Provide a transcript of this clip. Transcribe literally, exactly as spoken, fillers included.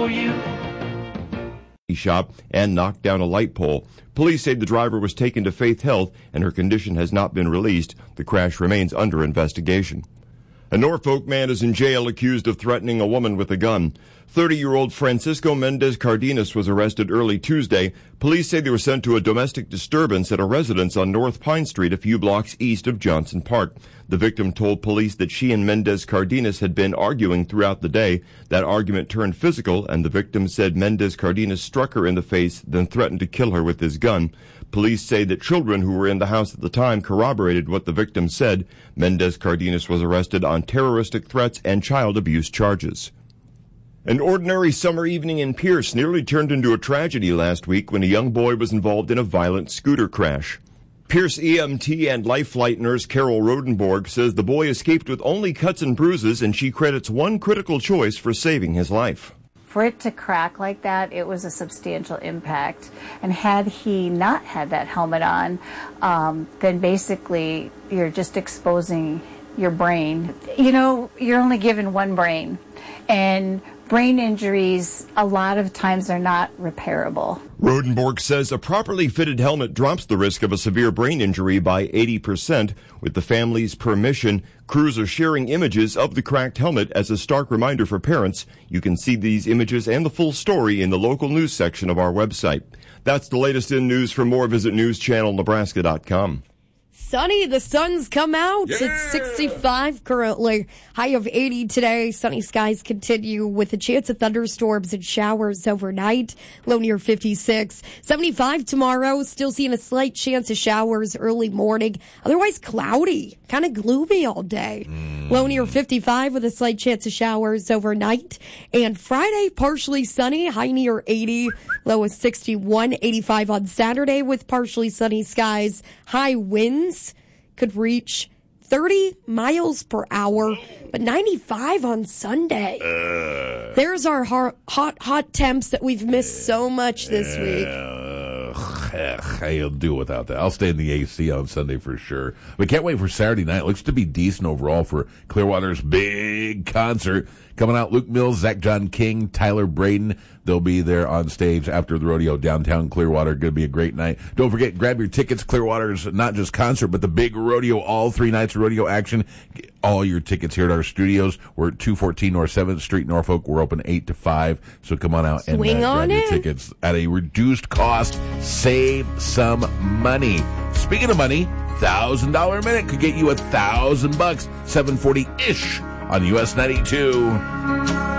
for you. Shop and knocked down a light pole. Police say the driver was taken to Faith Health and her condition has not been released. The crash remains under investigation. A Norfolk man is in jail accused of threatening a woman with a gun. thirty-year-old Francisco Mendez Cardenas was arrested early Tuesday. Police say they were sent to a domestic disturbance at a residence on North Pine Street a few blocks east of Johnson Park. The victim told police that she and Mendez Cardenas had been arguing throughout the day. That argument turned physical, and the victim said Mendez Cardenas struck her in the face, then threatened to kill her with his gun. Police say that children who were in the house at the time corroborated what the victim said. Mendez Cardenas was arrested on terroristic threats and child abuse charges. An ordinary summer evening in Pierce nearly turned into a tragedy last week when a young boy was involved in a violent scooter crash. Pierce E M T and Life Flight nurse Carol Rodenborg says the boy escaped with only cuts and bruises, and she credits one critical choice for saving his life. For it to crack like that, it was a substantial impact. And had he not had that helmet on, um, then basically you're just exposing your brain. You know, you're only given one brain. And brain injuries, a lot of times, are not repairable. Rodenborg says a properly fitted helmet drops the risk of a severe brain injury by eighty percent. With the family's permission, crews are sharing images of the cracked helmet as a stark reminder for parents. You can see these images and the full story in the local news section of our website. That's the latest in news. For more, visit news channel nebraska dot com. Sunny, the sun's come out. Yeah. It's sixty-five currently. High of eighty today. Sunny skies continue with a chance of thunderstorms and showers overnight. Low near fifty-six. seventy-five tomorrow. Still seeing a slight chance of showers early morning. Otherwise cloudy. Kind of gloomy all day. Mm. Low near fifty-five with a slight chance of showers overnight. And Friday, partially sunny. High near eighty. Low is sixty-one. eighty-five on Saturday with partially sunny skies. High winds could reach thirty miles per hour, but ninety-five on Sunday. Uh, There's our hot, hot, hot temps that we've missed so much this uh, week. I'll do without that. I'll stay in the A C on Sunday for sure. We can't wait for Saturday night. It looks to be decent overall for Clearwater's big concert. Coming out, Luke Mills, Zach John King, Tyler Braden. They'll be there on stage after the rodeo downtown Clearwater. Going to be a great night. Don't forget, grab your tickets. Clearwater's not just concert, but the big rodeo, all three nights of rodeo action. All your tickets here at our studios. We're at two fourteen North seventh Street, Norfolk. We're open eight to five. So come on out Swing and uh, on grab it. your tickets at a reduced cost. Save some money. Speaking of money, one thousand dollars a minute could get you a thousand bucks. seven forty-ish on U S ninety-two.